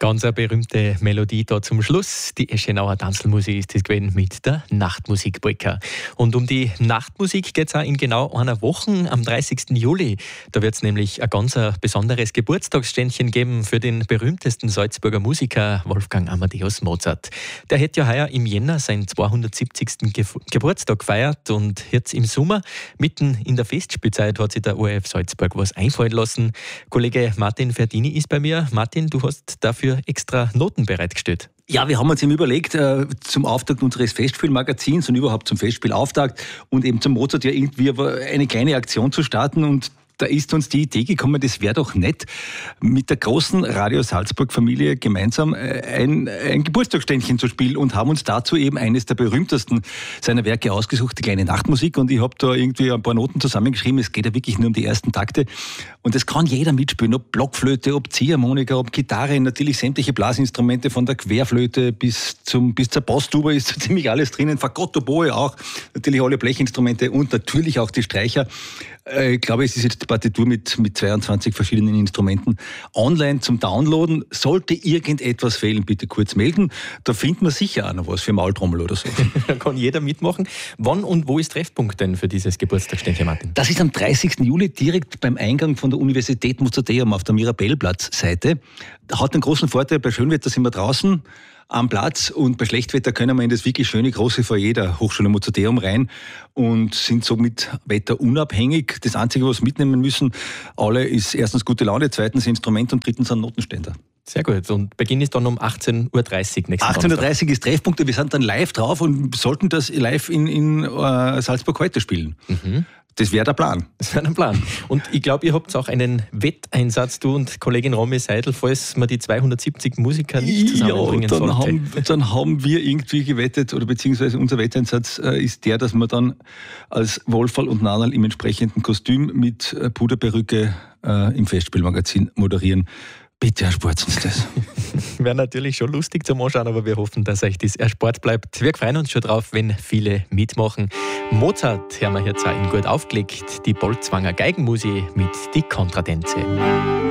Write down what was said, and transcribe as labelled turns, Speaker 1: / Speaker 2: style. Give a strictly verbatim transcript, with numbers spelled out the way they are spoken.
Speaker 1: Ganz eine berühmte Melodie da zum Schluss. Die Eschenauer Tanzelmusik ist das gewesen mit der Nachtmusikpolka. Und um die Nachtmusik geht es auch in genau einer Woche, am dreißigsten Juli. Da wird es nämlich ein ganz besonderes Geburtstagsständchen geben für den berühmtesten Salzburger Musiker Wolfgang Amadeus Mozart. Der hat ja heuer im Jänner seinen zweihundertsiebzigsten Ge- Geburtstag gefeiert und jetzt im Sommer, mitten in der Festspielzeit, hat sich der O R F Salzburg was einfallen lassen. Kollege Martin Verdini ist bei mir. Martin, du hast dafür extra Noten bereitgestellt.
Speaker 2: Ja, wir haben uns eben überlegt, äh, zum Auftakt unseres Festspielmagazins und überhaupt zum Festspielauftakt und eben zum Mozart ja irgendwie eine kleine Aktion zu starten, und da ist uns die Idee gekommen, das wäre doch nett, mit der großen Radio Salzburg-Familie gemeinsam ein, ein Geburtstagsständchen zu spielen, und haben uns dazu eben eines der berühmtesten seiner Werke ausgesucht, die kleine Nachtmusik. Und ich habe da irgendwie ein paar Noten zusammengeschrieben. Es geht ja wirklich nur um die ersten Takte. Und das kann jeder mitspielen, ob Blockflöte, ob Ziehharmonika, ob Gitarre, natürlich sämtliche Blasinstrumente von der Querflöte bis, zum, bis zur Basstuba ist so ziemlich alles drinnen. Fagotto, Boe auch, natürlich alle Blechinstrumente und natürlich auch die Streicher. Ich glaube, es ist jetzt die Partitur mit, mit zweiundzwanzig verschiedenen Instrumenten online zum Downloaden. Sollte irgendetwas fehlen, bitte kurz melden. Da findet man sicher auch noch was für Maultrommel oder so.
Speaker 1: Da kann jeder mitmachen. Wann und wo ist Treffpunkt denn für dieses Geburtstagsständchen, Martin?
Speaker 2: Das ist am dreißigsten Juli direkt beim Eingang von der Universität Mozarteum auf der Mirabellplatz-Seite. Hat einen großen Vorteil, bei Schönwetter sind wir draußen am Platz, und bei Schlechtwetter können wir in das wirklich schöne große Foyer der Hochschule Mozarteum rein und sind somit wetterunabhängig. Das Einzige, was wir mitnehmen müssen, alle, ist erstens gute Laune, zweitens Instrument und drittens ein Notenständer.
Speaker 1: Sehr gut. Und Beginn ist dann um achtzehn Uhr dreißig nächsten
Speaker 2: achtzehn Uhr dreißig ist Treffpunkt. Wir sind dann live drauf und sollten das live in, in uh, Salzburg heute spielen. Mhm. Das wäre der Plan.
Speaker 1: Das wäre der Plan. Und ich glaube, ihr habt auch einen Wetteinsatz, du und Kollegin Romy Seidel, falls man die zweihundertsiebzig Musiker nicht zusammenbringen
Speaker 2: ja, dann
Speaker 1: sollte.
Speaker 2: haben, dann haben wir irgendwie gewettet, oder beziehungsweise unser Wetteinsatz äh, ist der, dass wir dann als Wolferl und Nannerl im entsprechenden Kostüm mit äh, Puderperücke äh, im Festspielmagazin moderieren. Bitte erspart uns das.
Speaker 1: Wäre natürlich schon lustig zum Anschauen, aber wir hoffen, dass euch das erspart bleibt. Wir freuen uns schon drauf, wenn viele mitmachen. Mozart haben wir jetzt auch in gut aufgelegt, die Boltzwanger Geigenmusik mit die Kontradenze.